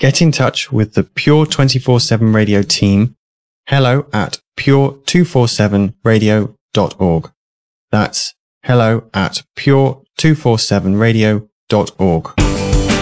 get in touch with the Pure 24/7 Radio team, hello@pure247radio.org. That's hello@pure247radio.org.